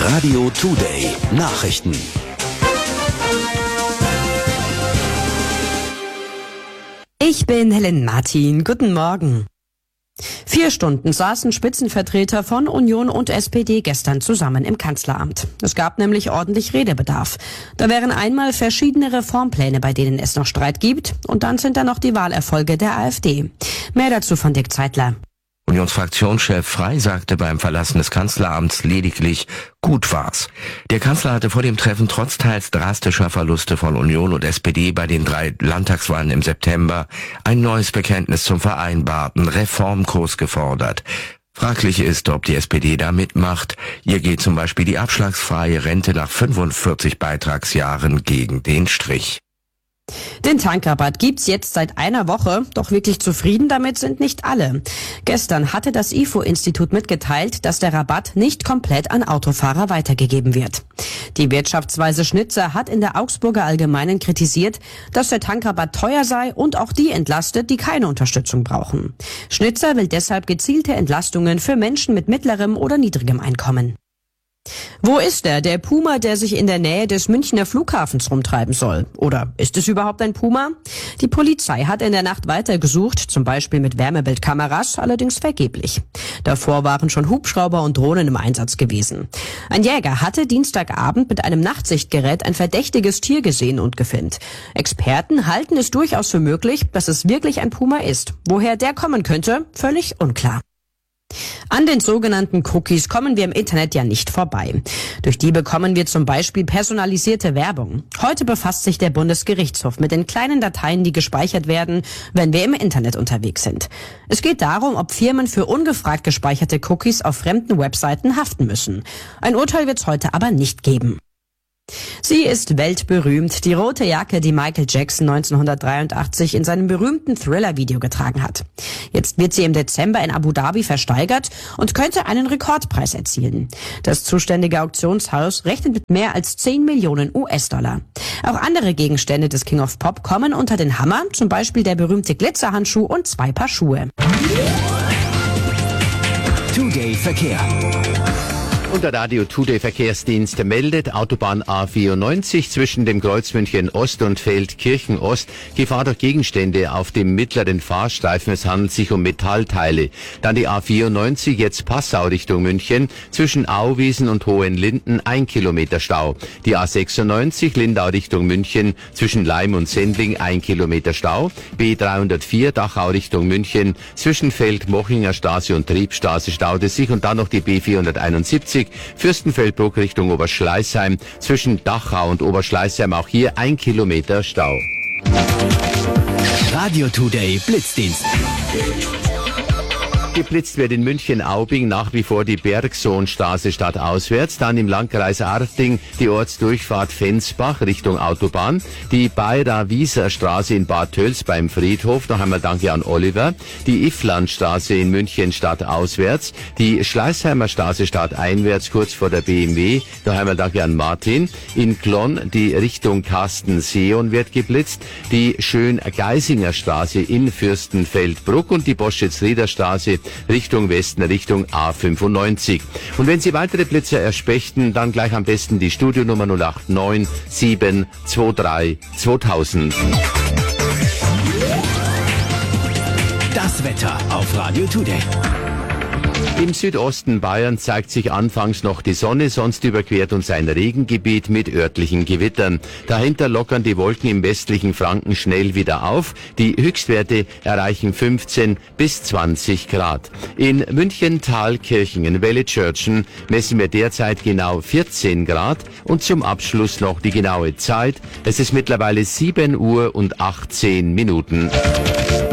Radio Today Nachrichten. Ich bin Helen Martin. Guten Morgen. 4 Stunden saßen Spitzenvertreter von Union und SPD gestern zusammen im Kanzleramt. Es gab nämlich ordentlich Redebedarf. Da wären einmal verschiedene Reformpläne, bei denen es noch Streit gibt. Und dann sind da noch die Wahlerfolge der AfD. Mehr dazu von Dirk Zeitler. Unionsfraktionschef Frey sagte beim Verlassen des Kanzleramts lediglich, gut war's. Der Kanzler hatte vor dem Treffen trotz teils drastischer Verluste von Union und SPD bei den 3 Landtagswahlen im September ein neues Bekenntnis zum vereinbarten Reformkurs gefordert. Fraglich ist, ob die SPD da mitmacht. Ihr geht zum Beispiel die abschlagsfreie Rente nach 45 Beitragsjahren gegen den Strich. Den Tankrabatt gibt's jetzt seit einer Woche, doch wirklich zufrieden damit sind nicht alle. Gestern hatte das IFO-Institut mitgeteilt, dass der Rabatt nicht komplett an Autofahrer weitergegeben wird. Die Wirtschaftsweise Schnitzer hat in der Augsburger Allgemeinen kritisiert, dass der Tankrabatt teuer sei und auch die entlastet, die keine Unterstützung brauchen. Schnitzer will deshalb gezielte Entlastungen für Menschen mit mittlerem oder niedrigem Einkommen. Wo ist er, der Puma, der sich in der Nähe des Münchner Flughafens rumtreiben soll? Oder ist es überhaupt ein Puma? Die Polizei hat in der Nacht weitergesucht, zum Beispiel mit Wärmebildkameras, allerdings vergeblich. Davor waren schon Hubschrauber und Drohnen im Einsatz gewesen. Ein Jäger hatte Dienstagabend mit einem Nachtsichtgerät ein verdächtiges Tier gesehen und gefilmt. Experten halten es durchaus für möglich, dass es wirklich ein Puma ist. Woher der kommen könnte, völlig unklar. An den sogenannten Cookies kommen wir im Internet ja nicht vorbei. Durch die bekommen wir zum Beispiel personalisierte Werbung. Heute befasst sich der Bundesgerichtshof mit den kleinen Dateien, die gespeichert werden, wenn wir im Internet unterwegs sind. Es geht darum, ob Firmen für ungefragt gespeicherte Cookies auf fremden Webseiten haften müssen. Ein Urteil wird es heute aber nicht geben. Sie ist weltberühmt, die rote Jacke, die Michael Jackson 1983 in seinem berühmten Thriller-Video getragen hat. Jetzt wird sie im Dezember in Abu Dhabi versteigert und könnte einen Rekordpreis erzielen. Das zuständige Auktionshaus rechnet mit mehr als 10 Millionen US-Dollar. Auch andere Gegenstände des King of Pop kommen unter den Hammer, zum Beispiel der berühmte Glitzerhandschuh und 2 Paar Schuhe. Today Verkehr. Und der Radio Today Verkehrsdienst meldet, Autobahn A94 zwischen dem Kreuz München Ost und Feldkirchen Ost, Gefahr durch Gegenstände auf dem mittleren Fahrstreifen, es handelt sich um Metallteile. Dann die A94, jetzt Passau Richtung München, zwischen Auwiesen und Hohenlinden 1 Kilometer Stau. Die A96 Lindau Richtung München, zwischen Laim und Sendling 1 Kilometer Stau. B304 Dachau Richtung München, zwischen Feldmochinger Straße und Triebstraße staut es sich, und dann noch die B471 Fürstenfeldbruck Richtung Oberschleißheim, zwischen Dachau und Oberschleißheim auch hier 1 Kilometer Stau. Radio Today Blitzdienst. Geblitzt wird in München-Aubing nach wie vor die Bergsohnstraße stadtauswärts, dann im Landkreis Arting die Ortsdurchfahrt Fensbach Richtung Autobahn, die Bayra-Wieser-Straße in Bad Tölz beim Friedhof, noch einmal danke an Oliver, die Ifflandstraße in München stadtauswärts, die Schleißheimer Straße stadteinwärts kurz vor der BMW, noch einmal danke an Martin, in Klonn die Richtung Kastenseeon wird geblitzt, die Schön-Geisinger Straße in Fürstenfeldbruck und die Boschitz-Rieder Straße Richtung Westen, Richtung A95. Und wenn Sie weitere Blitzer erspächten, dann gleich am besten die Studionummer 089 723 2000. Das Wetter auf Radio Today. Im Südosten Bayern zeigt sich anfangs noch die Sonne, sonst überquert uns ein Regengebiet mit örtlichen Gewittern. Dahinter lockern die Wolken im westlichen Franken schnell wieder auf. Die Höchstwerte erreichen 15 bis 20 Grad. In München-Thalkirchen in Wellitzschörtchen messen wir derzeit genau 14 Grad. Und zum Abschluss noch die genaue Zeit. Es ist mittlerweile 7 Uhr und 18 Minuten.